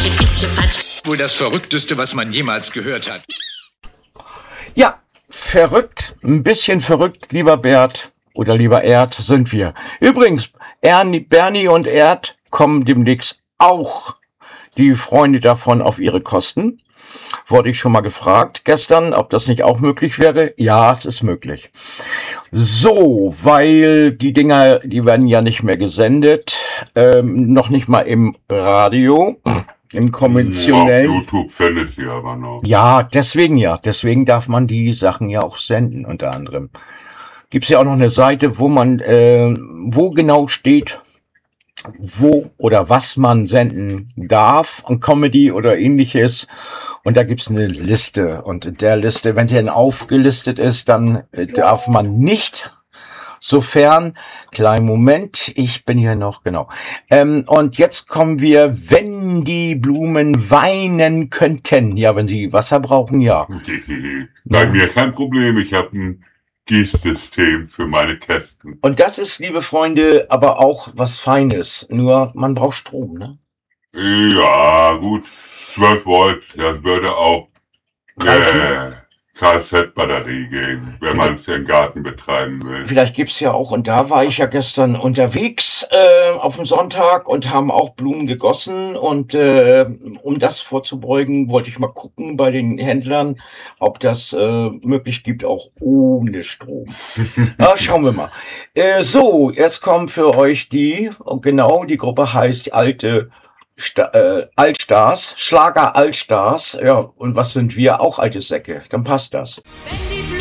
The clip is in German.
Wohl das Verrückteste, was man jemals gehört hat. Ja, verrückt, ein bisschen verrückt, lieber Bert oder lieber Erd, sind wir. Übrigens, Bernie und Erd kommen demnächst auch, die Freunde davon, auf ihre Kosten. Wurde ich schon mal gefragt gestern, ob das nicht auch möglich wäre. Ja, es ist möglich. So, weil die Dinger, die werden ja nicht mehr gesendet, noch nicht mal im Radio, im konventionellen. Auf YouTube findet sie aber noch. Ja, deswegen darf man die Sachen ja auch senden, unter anderem. Gibt's ja auch noch eine Seite, wo man, wo genau steht, wo oder was man senden darf, an Comedy oder ähnliches. Und da gibt's eine Liste. Und in der Liste, wenn sie dann aufgelistet ist, dann darf man nicht, sofern, kleinen Moment, ich bin hier noch, genau. Und jetzt kommen wir, wenn die Blumen weinen könnten. Ja, wenn sie Wasser brauchen, ja. Bei mir kein Problem, ich habe ein Gießsystem für meine Kästen. Und das ist, liebe Freunde, aber auch was Feines. Nur, man braucht Strom, ne? Ja, gut. 12 Volt, das würde auch Kfz-Batterie gehen, wenn man es im Garten betreiben will. Vielleicht gibt's ja auch, und da war ich ja gestern unterwegs auf dem Sonntag und haben auch Blumen gegossen. Und um das vorzubeugen, wollte ich mal gucken bei den Händlern, ob das möglich gibt, auch ohne Strom. Schauen wir mal. So, jetzt kommen für euch die Gruppe heißt Altstars, Schlager Altstars, ja, und was sind wir? Auch alte Säcke, dann passt das. Wenn